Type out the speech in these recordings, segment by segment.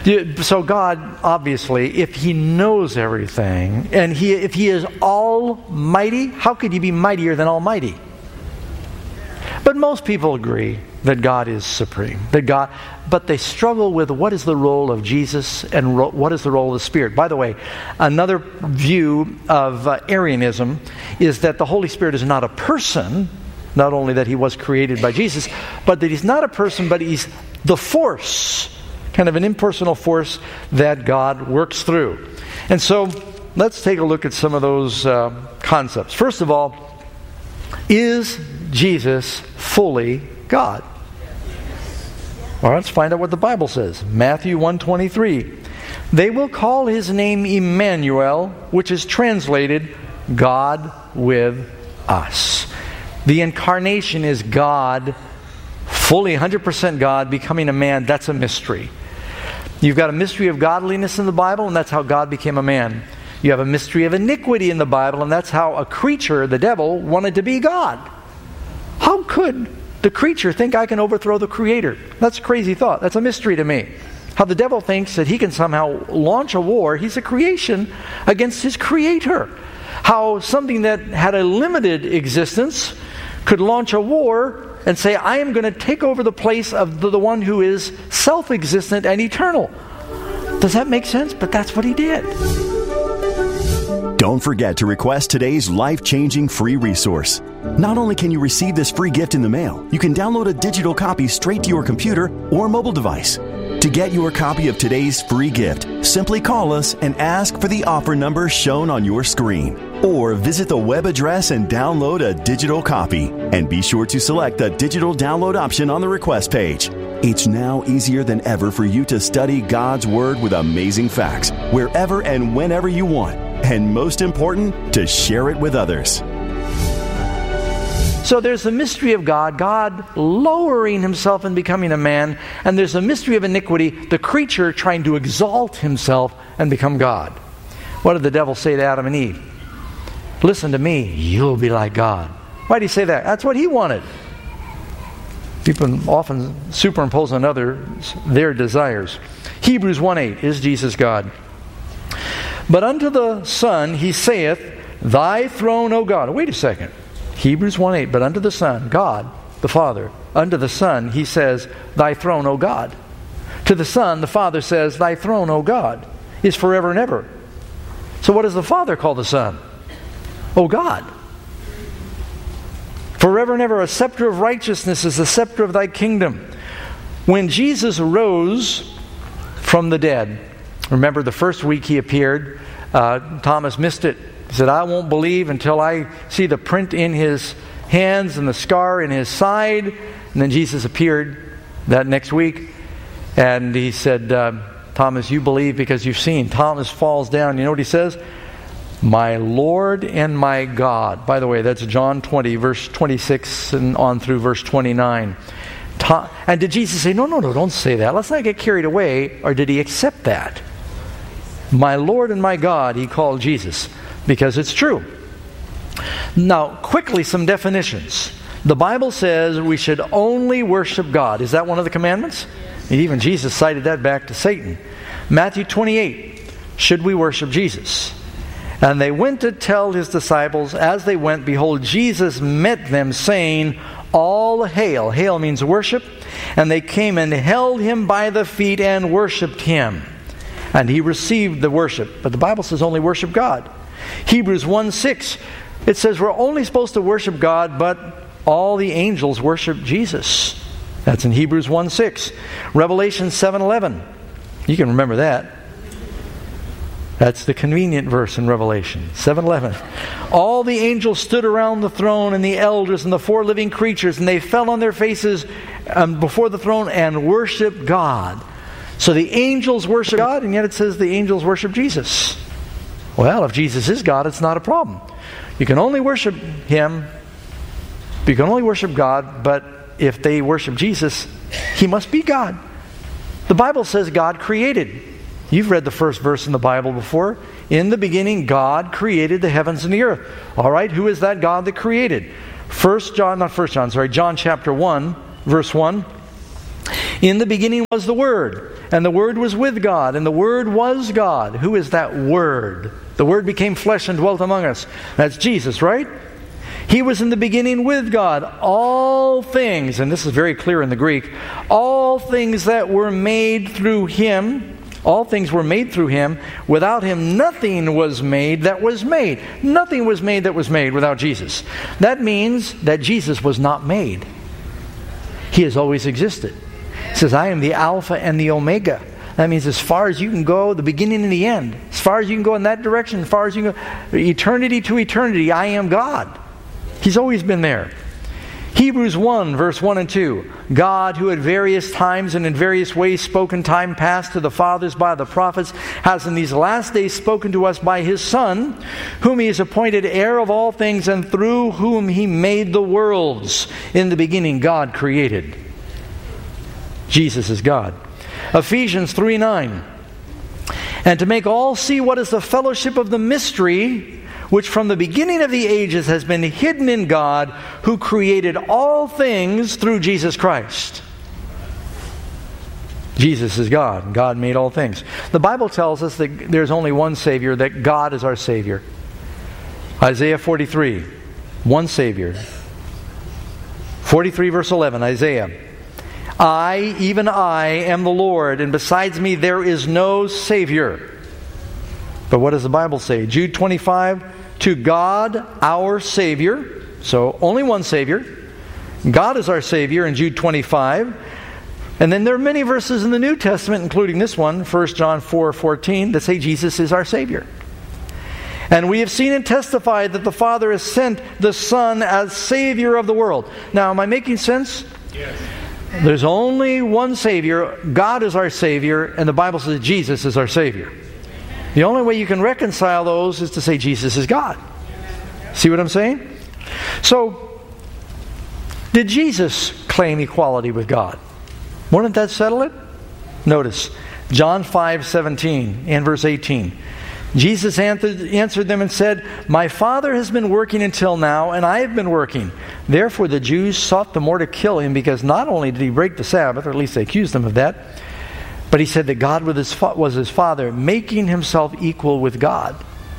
So God, obviously, if He knows everything, and if He is almighty, how could He be mightier than almighty? But most people agree that God is supreme. But they struggle with what is the role of Jesus and what is the role of the Spirit. By the way, another view of Arianism is that the Holy Spirit is not a person, not only that He was created by Jesus, but that He's not a person, but He's the force, kind of an impersonal force that God works through. And so let's take a look at some of those concepts. First of all, is Jesus fully God? All right, let's find out what the Bible says. Matthew 1:23. They will call His name Emmanuel, which is translated God with us. The incarnation is God, fully 100% God, becoming a man. That's a mystery. You've got a mystery of godliness in the Bible, and that's how God became a man. You have a mystery of iniquity in the Bible, and that's how a creature, the devil, wanted to be God. How could the creature think I can overthrow the Creator? That's a crazy thought. That's a mystery to me. How the devil thinks that he can somehow launch a war. He's a creation against his Creator. How something that had a limited existence could launch a war and say, I am going to take over the place of the one who is self-existent and eternal. Does that make sense? But that's what he did. Don't forget to request today's life-changing free resource. Not only can you receive this free gift in the mail, you can download a digital copy straight to your computer or mobile device. To get your copy of today's free gift, simply call us and ask for the offer number shown on your screen. Or visit the web address and download a digital copy. And be sure to select the digital download option on the request page. It's now easier than ever for you to study God's Word with amazing facts, wherever and whenever you want. And most important, to share it with others. So there's the mystery of God, God lowering Himself and becoming a man. And there's the mystery of iniquity, the creature trying to exalt himself and become God. What did the devil say to Adam and Eve? Listen to me, you'll be like God. Why did he say that? That's what he wanted. People often superimpose on others their desires. Hebrews 1:8, is Jesus God? But unto the Son He saith, Thy throne, O God. Wait a second. Hebrews 1:8, but unto the Son, God, the Father, unto the Son He says, Thy throne, O God. To the Son, the Father says, Thy throne, O God, is forever and ever. So what does the Father call the Son? O God. Forever and ever, a scepter of righteousness is the scepter of Thy kingdom. When Jesus rose from the dead, remember the first week He appeared, Thomas missed it. He said, I won't believe until I see the print in His hands and the scar in His side. And then Jesus appeared that next week. And He said, Thomas, you believe because you've seen. Thomas falls down. You know what he says? My Lord and my God. By the way, that's John 20, verse 26 and on through verse 29. And did Jesus say, no, don't say that. Let's not get carried away. Or did He accept that? My Lord and my God, He called Jesus. Because it's true. Now, quickly, some definitions. The Bible says we should only worship God. Is that one of the commandments? Even Jesus cited that back to Satan. Matthew 28, should we worship Jesus? And they went to tell His disciples, as they went, behold, Jesus met them, saying, All hail. Hail means worship. And they came and held Him by the feet and worshipped Him. And He received the worship. But the Bible says only worship God. Hebrews 1:6, it says we're only supposed to worship God, but all the angels worship Jesus. That's in Hebrews 1:6. Revelation 7:11. You can remember that. That's the convenient verse in Revelation 7:11. All the angels stood around the throne and the elders and the four living creatures, and they fell on their faces before the throne and worshiped God. So the angels worship God, and yet it says the angels worship Jesus. Well, if Jesus is God, it's not a problem. You can only worship Him. You can only worship God, but if they worship Jesus, He must be God. The Bible says God created. You've read the first verse in the Bible before. In the beginning, God created the heavens and the earth. All right, who is that God that created? John chapter 1, verse 1. In the beginning was the Word, and the Word was with God, and the Word was God. Who is that Word? The Word became flesh and dwelt among us. That's Jesus, right? He was in the beginning with God. All things, and this is very clear in the Greek, all things that were made through Him, all things were made through Him. Without Him, nothing was made that was made. Nothing was made that was made without Jesus. That means that Jesus was not made. He has always existed. It says, I am the Alpha and the Omega. That means as far as you can go, the beginning and the end. As far as you can go in that direction, as far as you can go, eternity to eternity, I am God. He's always been there. Hebrews 1, verse 1 and 2. God, who at various times and in various ways spoke in time past to the fathers by the prophets, has in these last days spoken to us by His Son, whom He has appointed heir of all things, and through whom He made the worlds. In the beginning, God created. Jesus is God. Ephesians 3:9. And to make all see what is the fellowship of the mystery, which from the beginning of the ages has been hidden in God, who created all things through Jesus Christ. Jesus is God. God made all things. The Bible tells us that there's only one Savior, that God is our Savior. Isaiah 43, one Savior. 43 verse 11, Isaiah. I, even I, am the Lord, and besides me there is no Savior. But what does the Bible say? Jude 25, to God our Savior. So only one Savior. God is our Savior in Jude 25. And then there are many verses in the New Testament, including this one, 1 John 4:14, that say Jesus is our Savior. And we have seen and testified that the Father has sent the Son as Savior of the world. Now, am I making sense? Yes. There's only one Savior. God is our Savior, and the Bible says Jesus is our Savior. The only way you can reconcile those is to say Jesus is God. See what I'm saying? So, did Jesus claim equality with God? Wouldn't that settle it? Notice, John 5:17 and verse 18. Jesus answered them and said, my Father has been working until now, and I have been working. Therefore the Jews sought the more to kill Him, because not only did He break the Sabbath, or at least they accused Him of that, but He said that God was His Father, making Himself equal with God.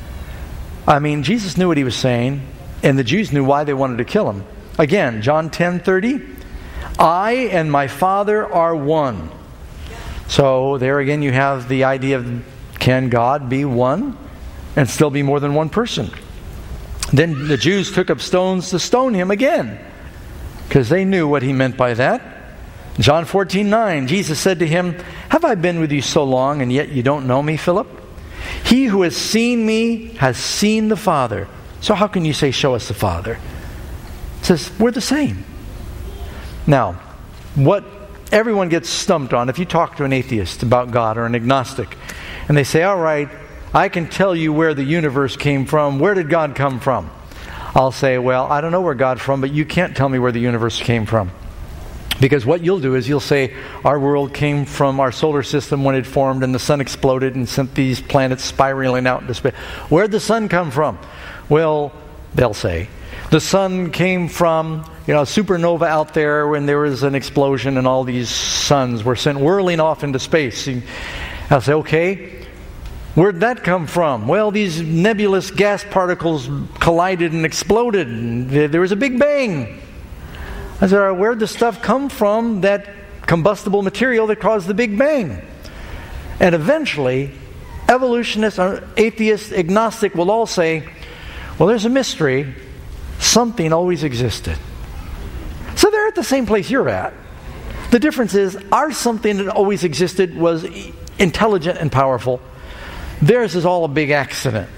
I mean, Jesus knew what He was saying, and the Jews knew why they wanted to kill Him. Again, John 10:30, I and my Father are one. So there again you have the idea of, can God be one and still be more than one person? Then the Jews took up stones to stone Him again, because they knew what He meant by that. John 14:9, Jesus said to him, have I been with you so long, and yet you don't know me, Philip? He who has seen me has seen the Father. So how can you say, show us the Father? It says, we're the same. Now, what everyone gets stumped on, if you talk to an atheist about God or an agnostic, and they say, all right, I can tell you where the universe came from. Where did God come from? I'll say, well, I don't know where God from, but you can't tell me where the universe came from. Because what you'll do is you'll say, our world came from our solar system when it formed and the sun exploded and sent these planets spiraling out into space. Where'd the sun come from? Well, they'll say, the sun came from, a supernova out there when there was an explosion and all these suns were sent whirling off into space. And I'll say, okay, where'd that come from? Well, these nebulous gas particles collided and exploded. And there was a big bang. I said, all right, where'd the stuff come from, that combustible material that caused the Big Bang? And eventually, evolutionists, atheists, agnostic will all say, well, there's a mystery. Something always existed. So they're at the same place you're at. The difference is, our something that always existed was intelligent and powerful. Theirs is all a big accident.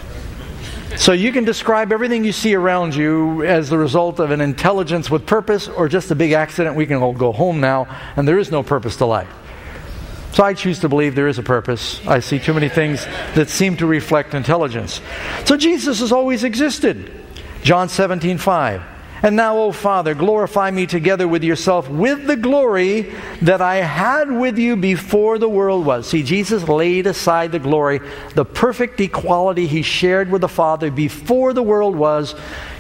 So you can describe everything you see around you as the result of an intelligence with purpose, or just a big accident. We can all go home now, and there is no purpose to life. So I choose to believe there is a purpose. I see too many things that seem to reflect intelligence. So Jesus has always existed. John 17:5. And now, O Father, glorify me together with yourself with the glory that I had with you before the world was. See, Jesus laid aside the glory, the perfect equality He shared with the Father before the world was.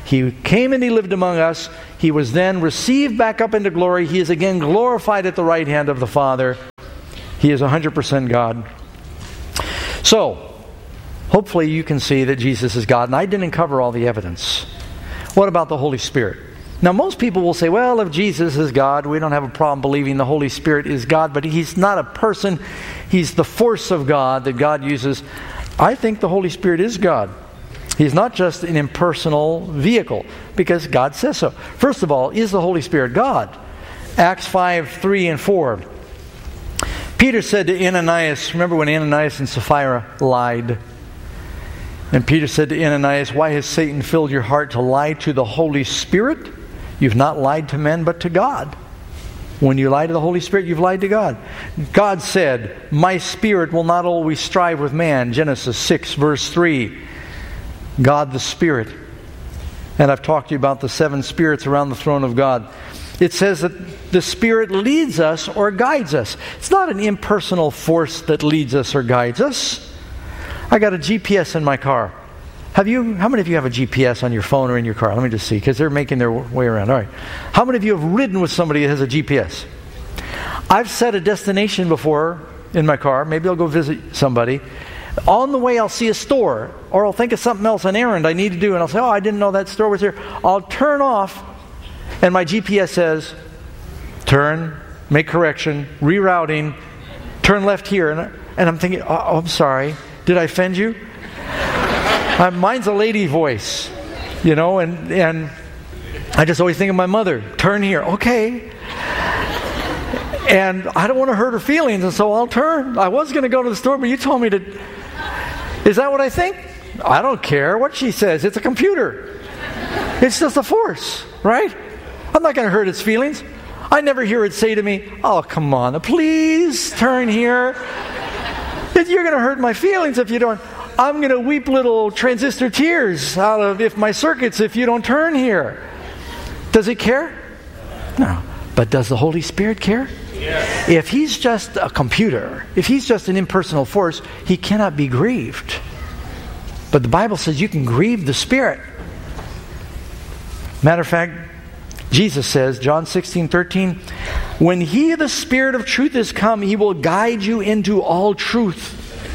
He came and He lived among us. He was then received back up into glory. He is again glorified at the right hand of the Father. He is 100% God. So, hopefully you can see that Jesus is God. And I didn't cover all the evidence. What about the Holy Spirit? Now, most people will say, well, if Jesus is God, we don't have a problem believing the Holy Spirit is God, but He's not a person. He's the force of God that God uses. I think the Holy Spirit is God. He's not just an impersonal vehicle, because God says so. First of all, is the Holy Spirit God? Acts 5:3 and 4. Peter said to Ananias, remember when Ananias and Sapphira lied? And Peter said to Ananias, why has Satan filled your heart to lie to the Holy Spirit? You've not lied to men, but to God. When you lie to the Holy Spirit, you've lied to God. God said, my spirit will not always strive with man. Genesis 6, verse 3. God the Spirit. And I've talked to you about the 7 spirits around the throne of God. It says that the Spirit leads us or guides us. It's not an impersonal force that leads us or guides us. I got a GPS in my car. How many of you have a GPS on your phone or in your car? Let me just see, because they're making their way around. All right. How many of you have ridden with somebody that has a GPS? I've set a destination before in my car. Maybe I'll go visit somebody. On the way, I'll see a store, or I'll think of something else, an errand I need to do, and I'll say, I didn't know that store was here. I'll turn off, and my GPS says, turn, make correction, rerouting, turn left here. And I'm thinking, I'm sorry. Did I offend you? Mine's a lady voice, and I just always think of my mother. Turn here. Okay. And I don't want to hurt her feelings, and so I'll turn. I was going to go to the store, but you told me to. Is that what I think? I don't care what she says. It's a computer. It's just a force, right? I'm not going to hurt its feelings. I never hear it say to me, oh, come on, please turn here. You're going to hurt my feelings if you don't. I'm going to weep little transistor tears out of if you don't turn here. Does it care? No. But does the Holy Spirit care? Yes. If He's just a computer, if He's just an impersonal force, He cannot be grieved. But the Bible says you can grieve the Spirit. Matter of fact, Jesus says, John 16:13, when He, the Spirit of truth, is come, He will guide you into all truth.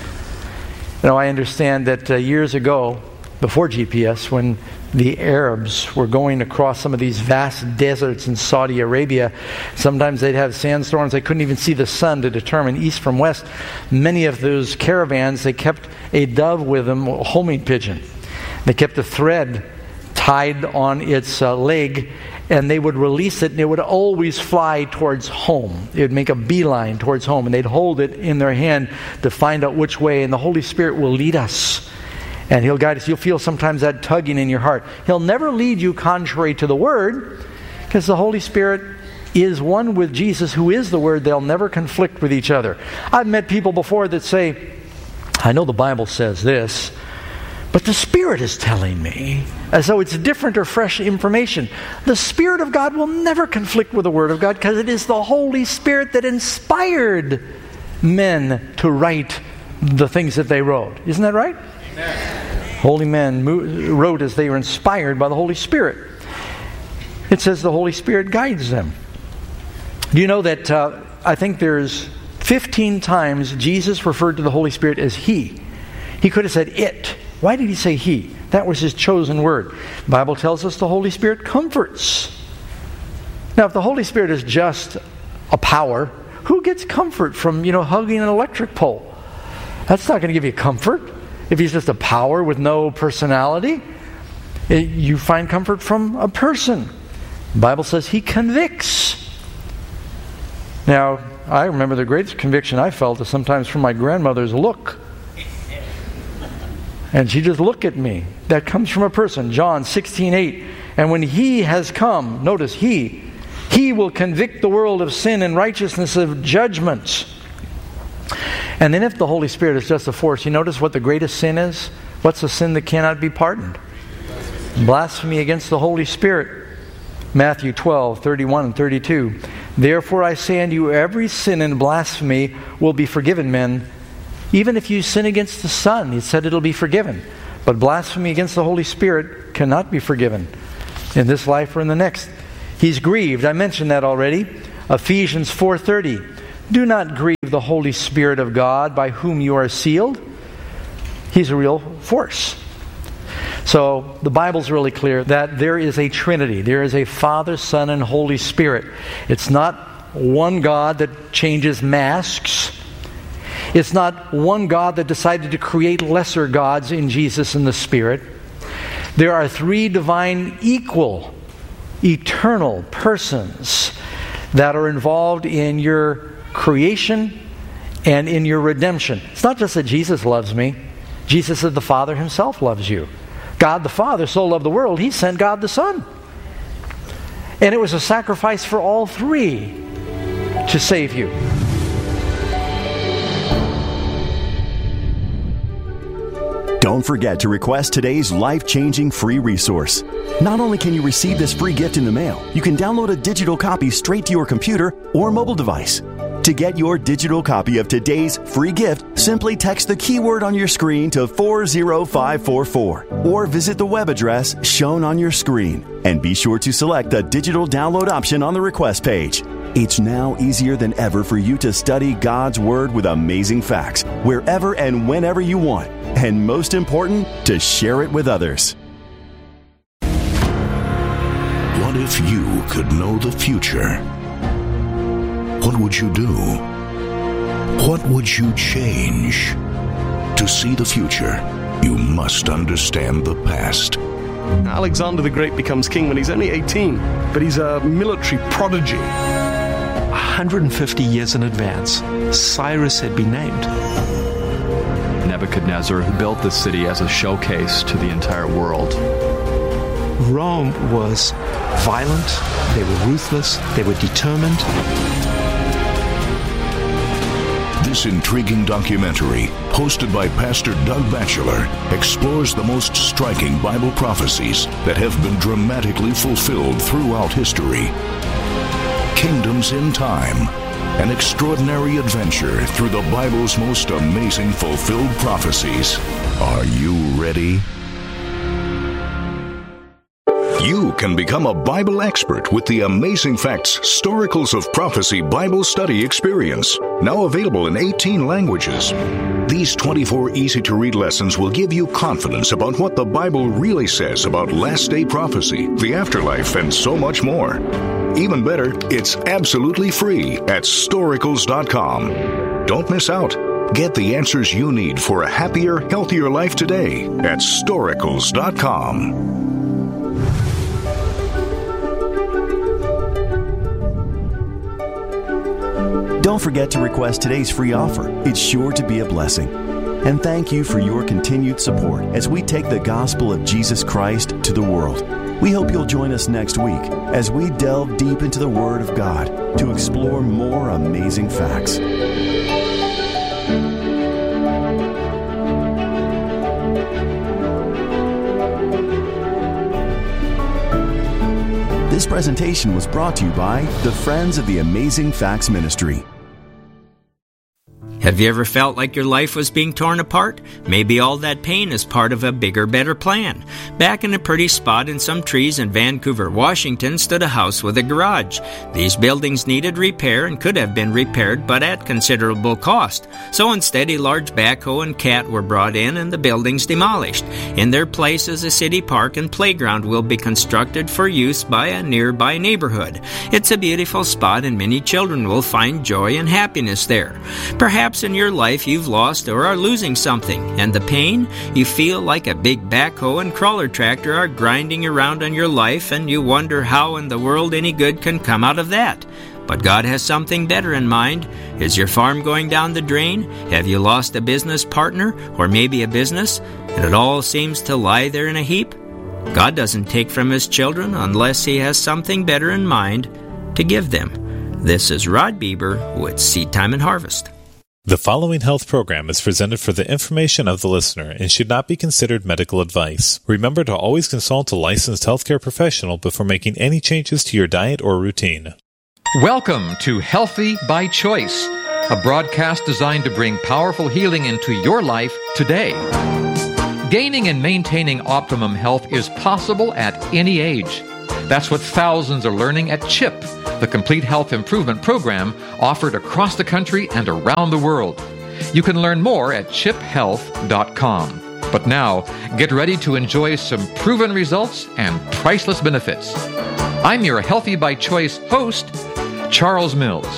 I understand that years ago, before GPS, when the Arabs were going across some of these vast deserts in Saudi Arabia, sometimes they'd have sandstorms. They couldn't even see the sun to determine east from west. Many of those caravans, they kept a dove with them, a homing pigeon. They kept a thread tied on its leg, and they would release it, and it would always fly towards home. It would make a beeline towards home, and they'd hold it in their hand to find out which way, and the Holy Spirit will lead us, and He'll guide us. You'll feel sometimes that tugging in your heart. He'll never lead you contrary to the Word, because the Holy Spirit is one with Jesus, who is the Word. They'll never conflict with each other. I've met people before that say, I know the Bible says this, but the Spirit is telling me, as though it's different or fresh information. The Spirit of God will never conflict with the Word of God, because it is the Holy Spirit that inspired men to write the things that they wrote. Isn't that right? Amen. Holy men wrote as they were inspired by the Holy Spirit. It says the Holy Spirit guides them. Do you know that I think there's 15 times Jesus referred to the Holy Spirit as He. He could have said it. Why did He say He? That was His chosen word. The Bible tells us the Holy Spirit comforts. Now, if the Holy Spirit is just a power, who gets comfort from, hugging an electric pole? That's not going to give you comfort. If He's just a power with no personality, you find comfort from a person. The Bible says He convicts. Now, I remember the greatest conviction I felt is sometimes from my grandmother's look. And she just looked at me. That comes from a person. John 16:8. And when He has come, notice He will convict the world of sin and righteousness, of judgment. And then if the Holy Spirit is just a force, you notice what the greatest sin is? What's the sin that cannot be pardoned? Blasphemy against the Holy Spirit. Matthew 12:31 and 32. Therefore I say unto you, every sin and blasphemy will be forgiven men. Even if you sin against the Son, He said it'll be forgiven. But blasphemy against the Holy Spirit cannot be forgiven in this life or in the next. He's grieved. I mentioned that already. Ephesians 4:30. Do not grieve the Holy Spirit of God, by whom you are sealed. He's a real force. So the Bible's really clear that there is a Trinity. There is a Father, Son, and Holy Spirit. It's not one God that changes masks. It's not one God that decided to create lesser gods in Jesus and the Spirit. There are three divine, equal, eternal persons that are involved in your creation and in your redemption. It's not just that Jesus loves me. Jesus said the Father Himself loves you. God the Father so loved the world, He sent God the Son. And it was a sacrifice for all three to save you. Don't forget to request today's life-changing free resource. Not only can you receive this free gift in the mail, you can download a digital copy straight to your computer or mobile device. To get your digital copy of today's free gift, simply text the keyword on your screen to 40544 or visit the web address shown on your screen. And be sure to select the digital download option on the request page. It's now easier than ever for you to study God's Word with amazing facts wherever and whenever you want. And most important, to share it with others. What if you could know the future? What would you do? What would you change? To see the future, you must understand the past. Alexander the Great becomes king when he's only 18, but he's a military prodigy. 150 years in advance, Cyrus had been named. Nebuchadnezzar, who built this city as a showcase to the entire world. Rome was violent, they were ruthless, they were determined. This intriguing documentary, hosted by Pastor Doug Batchelor, explores the most striking Bible prophecies that have been dramatically fulfilled throughout history. Kingdoms in Time, an extraordinary adventure through the Bible's most amazing fulfilled prophecies. Are you ready? You can become a Bible expert with the Amazing Facts Storicals of Prophecy Bible Study Experience, now available in 18 languages. These 24 easy-to-read lessons will give you confidence about what the Bible really says about last-day prophecy, the afterlife, and so much more. Even better, it's absolutely free at Storicals.com. Don't miss out. Get the answers you need for a happier, healthier life today at Storicals.com. Don't forget to request today's free offer. It's sure to be a blessing. And thank you for your continued support as we take the gospel of Jesus Christ to the world. We hope you'll join us next week as we delve deep into the Word of God to explore more amazing facts. This presentation was brought to you by the Friends of the Amazing Facts Ministry. Have you ever felt like your life was being torn apart? Maybe all that pain is part of a bigger, better plan. Back in a pretty spot in some trees in Vancouver, Washington, stood a house with a garage. These buildings needed repair and could have been repaired, but at considerable cost. So instead, a large backhoe and cat were brought in and the buildings demolished. In their place is a city park and playground will be constructed for use by a nearby neighborhood. It's a beautiful spot and many children will find joy and happiness there. Perhaps in your life you've lost or are losing something, and the pain, you feel like a big backhoe and crawler tractor are grinding around on your life, and you wonder how in the world any good can come out of that. But God has something better in mind. Is your farm going down the drain? Have you lost a business partner, or maybe a business, and it all seems to lie there in a heap? God doesn't take from His children unless He has something better in mind to give them. This is Rod Bieber with Seed Time and Harvest. The following health program is presented for the information of the listener and should not be considered medical advice. Remember to always consult a licensed healthcare professional before making any changes to your diet or routine. Welcome to Healthy by Choice, a broadcast designed to bring powerful healing into your life today. Gaining and maintaining optimum health is possible at any age. That's what thousands are learning at CHIP, the Complete Health Improvement Program offered across the country and around the world. You can learn more at chiphealth.com. But now, get ready to enjoy some proven results and priceless benefits. I'm your Healthy by Choice host, Charles Mills.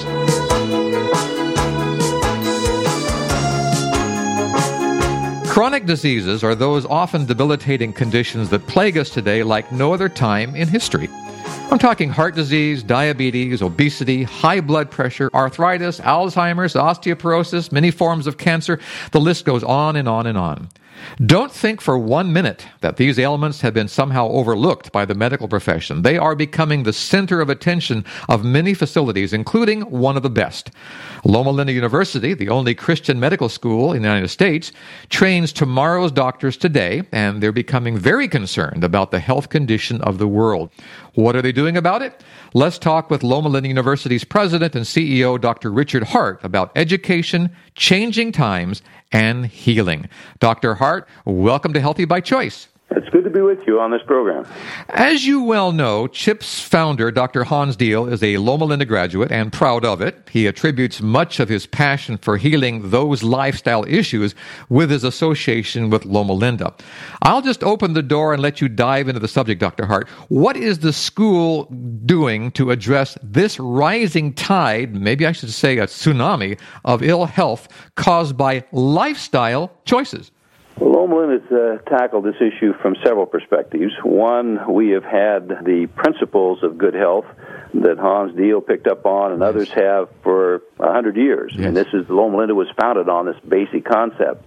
Chronic diseases are those often debilitating conditions that plague us today like no other time in history. I'm talking heart disease, diabetes, obesity, high blood pressure, arthritis, Alzheimer's, osteoporosis, many forms of cancer. The list goes on and on and on. Don't think for 1 minute that these ailments have been somehow overlooked by the medical profession. They are becoming the center of attention of many facilities, including one of the best. Loma Linda University, the only Christian medical school in the United States, trains tomorrow's doctors today, and they're becoming very concerned about the health condition of the world. What are they doing about it? Let's talk with Loma Linda University's president and CEO, Dr. Richard Hart, about education, changing times, and healing. Dr. Hart, welcome to Healthy by Choice. It's good to be with you on this program. As you well know, CHIP's founder, Dr. Hans Diehl, is a Loma Linda graduate and proud of it. He attributes much of his passion for healing those lifestyle issues with his association with Loma Linda. I'll just open the door and let you dive into the subject, Dr. Hart. What is the school doing to address this rising tide, maybe I should say a tsunami, of ill health caused by lifestyle choices? Well, Loma Linda has tackled this issue from several perspectives. One, we have had the principles of good health that Hans Diehl picked up on, and others have for 100 years. Yes. And this is, Loma Linda was founded on this basic concept.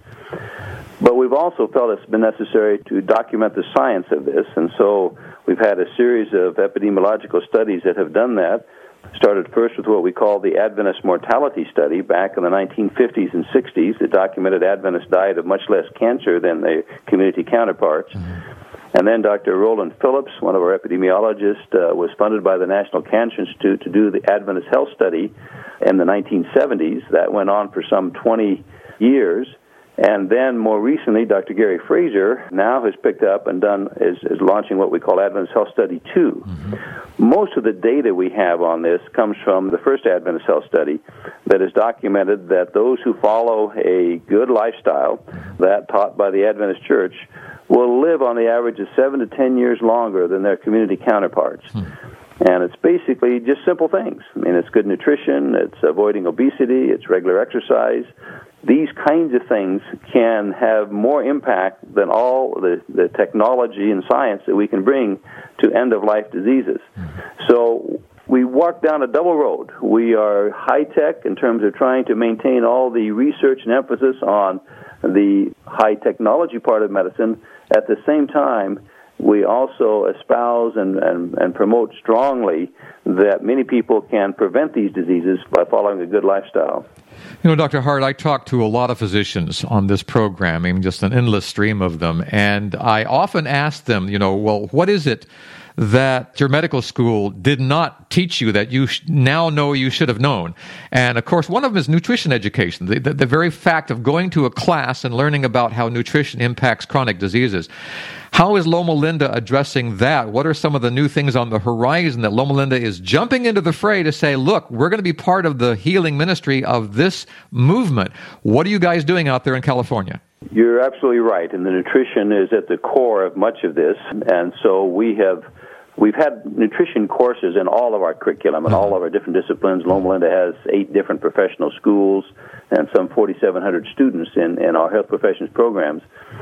But we've also felt it's been necessary to document the science of this, and so we've had a series of epidemiological studies that have done that. Started first with what we call the Adventist mortality study back in the 1950s and 60s. It documented Adventists died of much less cancer than their community counterparts. Mm-hmm. And then Dr. Roland Phillips, one of our epidemiologists, was funded by the National Cancer Institute to do the Adventist health study in the 1970s. That went on for some 20 years. And then more recently, Dr. Gary Fraser now has picked up and is launching what we call Adventist Health Study 2. Mm-hmm. Most of the data we have on this comes from the first Adventist Health Study that has documented that those who follow a good lifestyle, that taught by the Adventist Church, will live on the average of 7 to 10 years longer than their community counterparts. Mm-hmm. And it's basically just simple things. I mean, it's good nutrition, it's avoiding obesity, it's regular exercise. These kinds of things can have more impact than all the technology and science that we can bring to end-of-life diseases. So we walk down a double road. We are high-tech in terms of trying to maintain all the research and emphasis on the high-technology part of medicine. At the same time, we also espouse and promote strongly that many people can prevent these diseases by following a good lifestyle. You know, Dr. Hart, I talk to a lot of physicians on this program, I mean, just an endless stream of them, and I often ask them, well, what is it that your medical school did not teach you that you now know you should have known? And, of course, one of them is nutrition education, the very fact of going to a class and learning about how nutrition impacts chronic diseases. How is Loma Linda addressing that? What are some of the new things on the horizon that Loma Linda is jumping into the fray to say, look, we're going to be part of the healing ministry of this movement? What are you guys doing out there in California? You're absolutely right, and the nutrition is at the core of much of this. And so we've had nutrition courses in all of our curriculum and all of our different disciplines. Loma Linda has 8 different professional schools and some 4,700 students in our health professions programs.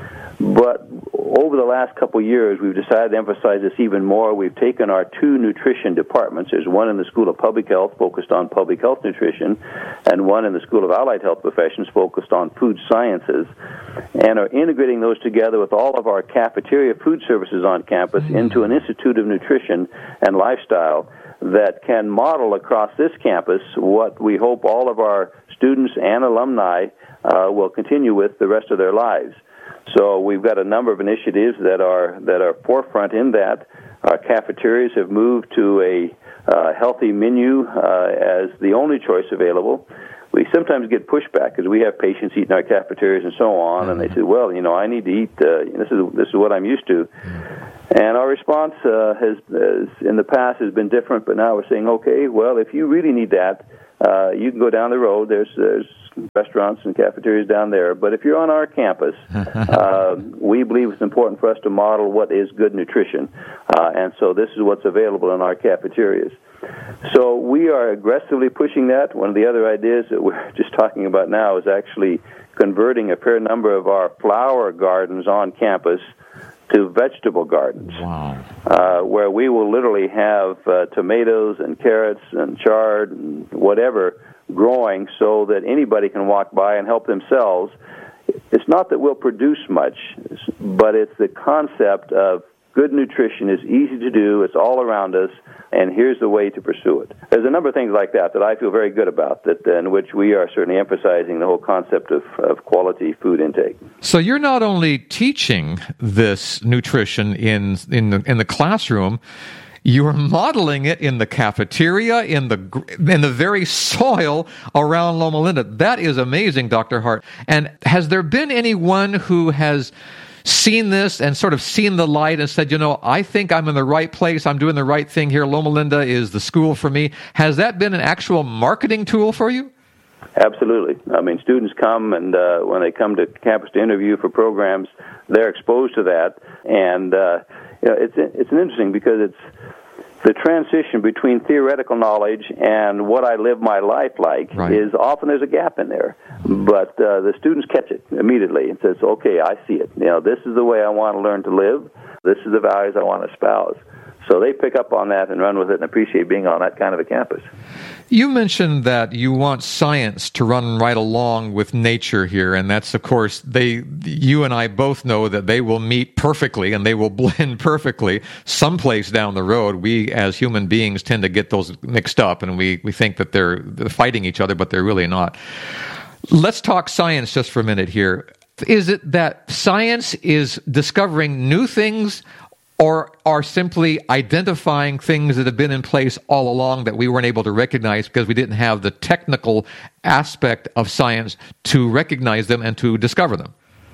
But over the last couple of years, we've decided to emphasize this even more. We've taken our 2 nutrition departments. There's one in the School of Public Health focused on public health nutrition, and one in the School of Allied Health Professions focused on food sciences, and are integrating those together with all of our cafeteria food services on campus into an Institute of Nutrition and Lifestyle that can model across this campus what we hope all of our students and alumni will continue with the rest of their lives. So we've got a number of initiatives that are forefront in that. Our cafeterias have moved to a healthy menu as the only choice available. we sometimes get pushback because we have patients eating our cafeterias and so on, and they say, well, I need to eat, this is what I'm used to. And our response has in the past has been different, but now we're saying, okay, well, if you really need that, you can go down the road. There's restaurants and cafeterias down there. But if you're on our campus, we believe it's important for us to model what is good nutrition. And so this is what's available in our cafeterias. So we are aggressively pushing that. One of the other ideas that we're just talking about now is actually converting a fair number of our flower gardens on campus to vegetable gardens. Wow. Where we will literally have tomatoes and carrots and chard and whatever growing so that anybody can walk by and help themselves. It's not that we'll produce much, but it's the concept of good nutrition is easy to do, it's all around us, and here's the way to pursue it. There's a number of things like that I feel very good about, in which we are certainly emphasizing the whole concept of quality food intake. So you're not only teaching this nutrition in the classroom, you're modeling it in the cafeteria, in the very soil around Loma Linda. That is amazing, Dr. Hart. And has there been anyone who has seen this and sort of seen the light and said, I think I'm in the right place, I'm doing the right thing here, Loma Linda is the school for me? Has that been an actual marketing tool for you? Absolutely. I mean, students come, and when they come to campus to interview for programs, they're exposed to that. And it's interesting because it's the transition between theoretical knowledge and what I live my life like is often there's a gap in there. But the students catch it immediately and says, okay, I see it. This is the way I want to learn to live. This is the values I want to espouse. So they pick up on that and run with it and appreciate being on that kind of a campus. You mentioned that you want science to run right along with nature here, and that's, of course, you and I both know that they will meet perfectly and they will blend perfectly. Someplace down the road, we as human beings tend to get those mixed up, and we think that they're fighting each other, but they're really not. Let's talk science just for a minute here. Is it that science is discovering new things, or are simply identifying things that have been in place all along that we weren't able to recognize because we didn't have the technical aspect of science to recognize them and to discover them?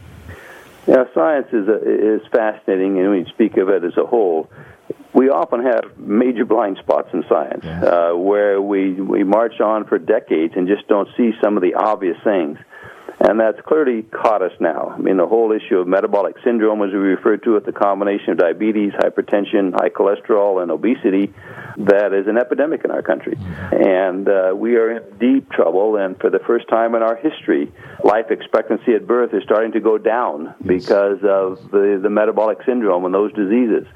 Yeah, science is fascinating, and when you speak of it as a whole, we often have major blind spots in science where we march on for decades and just don't see some of the obvious things. And that's clearly caught us now. I mean, the whole issue of metabolic syndrome, as we refer to it, the combination of diabetes, hypertension, high cholesterol, and obesity, that is an epidemic in our country. And we are in deep trouble, and for the first time in our history, life expectancy at birth is starting to go down because of the metabolic syndrome and those diseases.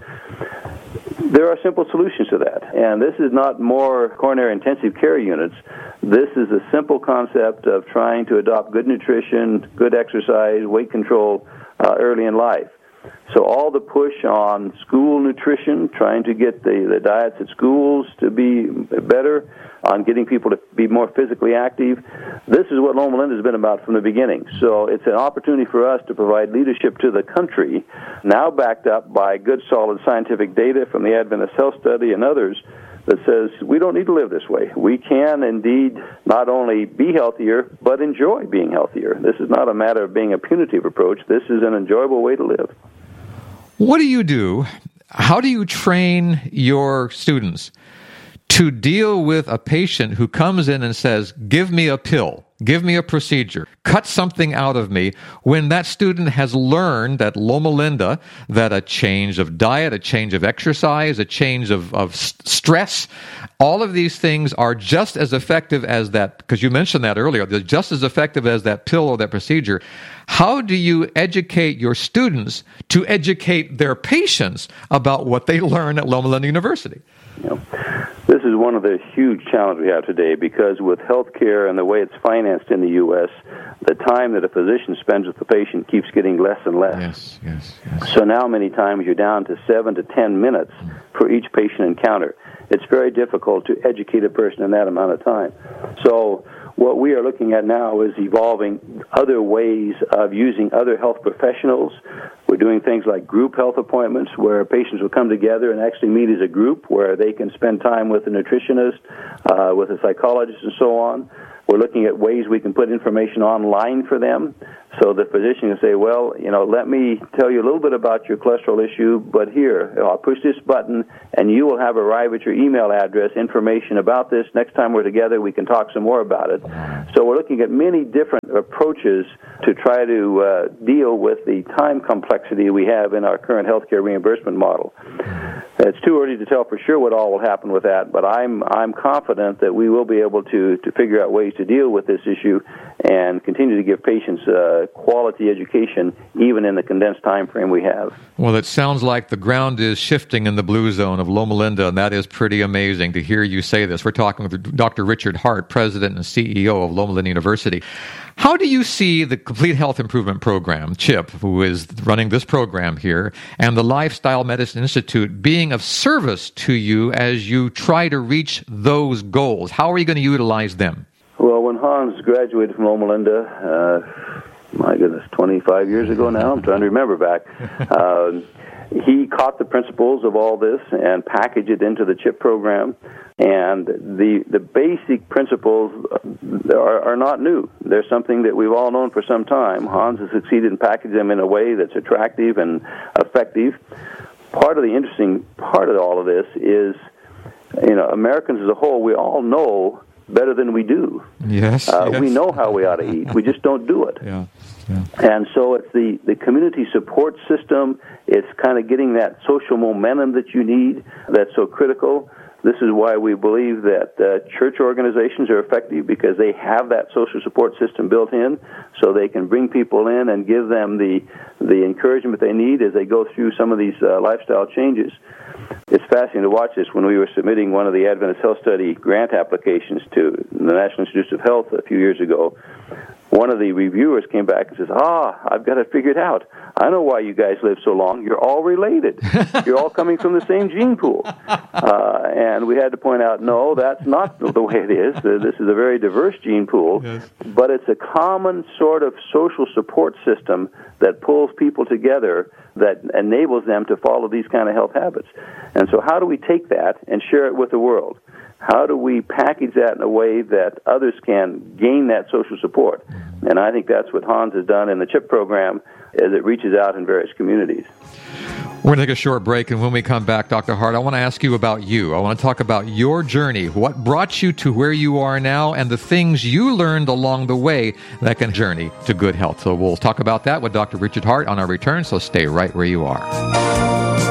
There are simple solutions to that, and this is not more coronary intensive care units. This is a simple concept of trying to adopt good nutrition, good exercise, weight control early in life. So all the push on school nutrition, trying to get the diets at schools to be better, on getting people to be more physically active, this is what Loma Linda has been about from the beginning. So it's an opportunity for us to provide leadership to the country, now backed up by good, solid scientific data from the Adventist Health Study and others, that says we don't need to live this way. We can indeed not only be healthier, but enjoy being healthier. This is not a matter of being a punitive approach. This is an enjoyable way to live. What do you do? How do you train your students to deal with a patient who comes in and says, give me a pill, give me a procedure, cut something out of me, when that student has learned at Loma Linda that a change of diet, a change of exercise, a change of stress, all of these things are just as effective as that, because you mentioned that earlier, they're just as effective as that pill or that procedure. How do you educate your students to educate their patients about what they learn at Loma Linda University? This is one of the huge challenges we have today, because with healthcare and the way it's financed in the U.S., the time that a physician spends with the patient keeps getting less and less. Yes. So now many times you're down to 7 to 10 minutes for each patient encounter. It's very difficult to educate a person in that amount of time. So what we are looking at now is evolving other ways of using other health professionals. We're doing things like group health appointments where patients will come together and actually meet as a group where they can spend time with a nutritionist, with a psychologist, and so on. We're looking at ways we can put information online for them, so the physician can say, well, let me tell you a little bit about your cholesterol issue, but here, I'll push this button, and you will have arrive at your email address information about this. Next time we're together, we can talk some more about it. So we're looking at many different approaches to try to deal with the time complexity we have in our current healthcare reimbursement model. It's too early to tell for sure what all will happen with that, but I'm confident that we will be able to figure out ways to deal with this issue and continue to give patients quality education even in the condensed time frame we have. Well, it sounds like the ground is shifting in the blue zone of Loma Linda, and that is pretty amazing to hear you say this. We're talking with Dr. Richard Hart, President and CEO of Loma Linda University. How do you see the Complete Health Improvement Program, CHIP, who is running this program here, and the Lifestyle Medicine Institute being of service to you as you try to reach those goals? How are you going to utilize them? Well, when Hans graduated from Loma Linda, my goodness, 25 years ago now, I'm trying to remember back, he caught the principles of all this and packaged it into the CHIP program. And the basic principles are not new. They're something that we've all known for some time. Hans has succeeded in packaging them in a way that's attractive and effective. Part of the interesting part of all of this is, Americans as a whole, we all know better than we do. Yes. We know how we ought to eat. We just don't do it. Yeah. And so it's the community support system. It's kind of getting that social momentum that you need that's so critical. This is why we believe that church organizations are effective, because they have that social support system built in, so they can bring people in and give them the encouragement they need as they go through some of these lifestyle changes. It's fascinating to watch this. When we were submitting one of the Adventist Health Study grant applications to the National Institutes of Health a few years ago, one of the reviewers came back and says, I've got it figured out. I know why you guys live so long. You're all related. You're all coming from the same gene pool. And we had to point out, no, that's not the way it is. This is a very diverse gene pool, but it's a common sort of social support system that pulls people together, that enables them to follow these kind of health habits. And so how do we take that and share it with the world? How do we package that in a way that others can gain that social support? And I think that's what Hans has done in the CHIP program, as it reaches out in various communities. We're going to take a short break, and when we come back, Dr. Hart, I want to ask you about you. I want to talk about your journey, what brought you to where you are now, and the things you learned along the way that can journey to good health. So we'll talk about that with Dr. Richard Hart on our return, so stay right where you are.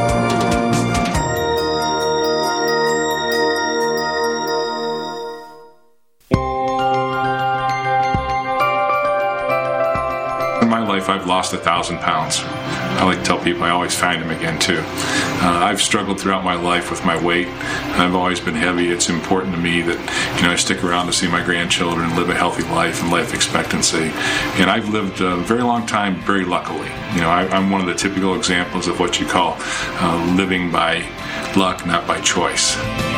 I've lost 1,000 pounds. I like to tell people I always find them again too. I've struggled throughout my life with my weight. I've always been heavy. It's important to me that I stick around to see my grandchildren live a healthy life and life expectancy. And I've lived a very long time very luckily. I'm one of the typical examples of what you call living by luck, not by choice.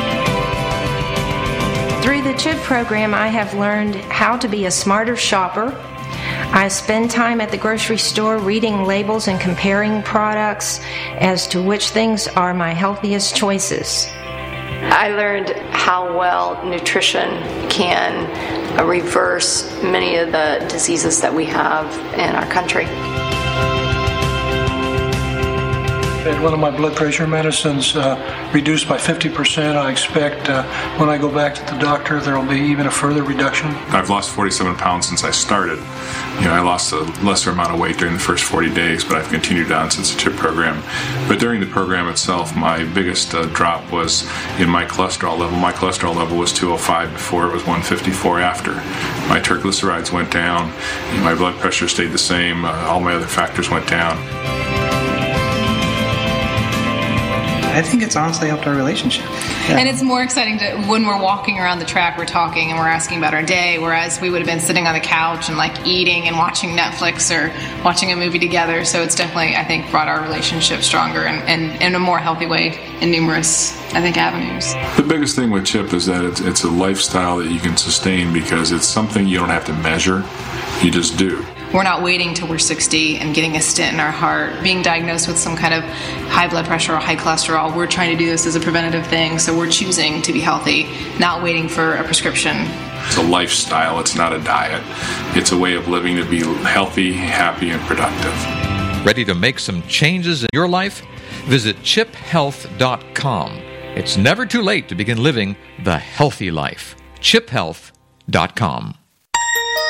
Through the CHIP program, I have learned how to be a smarter shopper. I spend time at the grocery store reading labels and comparing products as to which things are my healthiest choices. I learned how well nutrition can reverse many of the diseases that we have in our country. I had one of my blood pressure medicines reduced by 50%. I expect when I go back to the doctor, there will be even a further reduction. I've lost 47 pounds since I started. I lost a lesser amount of weight during the first 40 days, but I've continued on since the CHIP program. But during the program itself, my biggest drop was in my cholesterol level. My cholesterol level was 205 before, it was 154 after. My triglycerides went down, my blood pressure stayed the same, all my other factors went down. I think it's honestly helped our relationship. Yeah. And it's more exciting when we're walking around the track, we're talking and we're asking about our day, whereas we would have been sitting on the couch and eating and watching Netflix or watching a movie together. So it's definitely, I think, brought our relationship stronger and in a more healthy way in numerous, avenues. The biggest thing with CHIP is that it's a lifestyle that you can sustain because it's something you don't have to measure, you just do. We're not waiting till we're 60 and getting a stent in our heart, being diagnosed with some kind of high blood pressure or high cholesterol. We're trying to do this as a preventative thing, so we're choosing to be healthy, not waiting for a prescription It's a lifestyle. It's not a diet. It's a way of living to be healthy, happy, and productive. Ready to make some changes in your life? Visit chiphealth.com. It's never too late to begin living the healthy life. chiphealth.com.